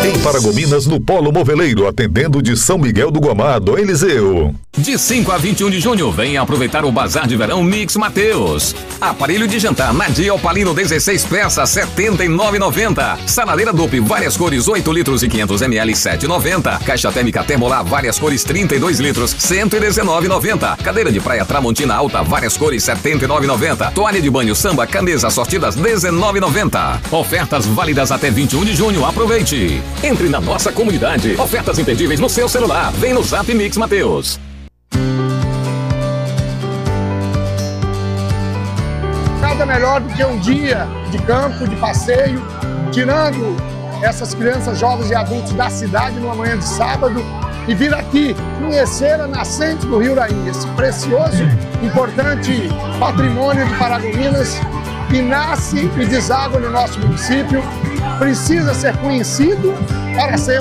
Em Paragominas, no Polo Moveleiro, atendendo de São Miguel do Guamá, do Eliseu. De 5 a 21 de junho, venha aproveitar o Bazar de Verão Mix Mateus. Aparelho de jantar Nadia Opalino 16 peças, R$ 79,90. Saladeira Dope, várias cores, 8 litros e 500 ml, R$ 7,90. Caixa térmica Termolar, várias cores, 32 litros, R$ 119,90. Cadeira de praia Tramontina Alta, várias cores, R$ 79,90. Toalha de banho Samba Canesa sortidas, R$ 19,90. Ofertas válidas até 21 de junho, aproveite. Entre na nossa comunidade. Ofertas imperdíveis no seu celular. Vem no Zap Mix Mateus. Nada melhor do que um dia de campo, de passeio, tirando essas crianças, jovens e adultos da cidade numa manhã de sábado e vir aqui conhecer a nascente do Rio Rainha, esse precioso, importante patrimônio de Paragominas que nasce e deságua no nosso município, precisa ser conhecido para ser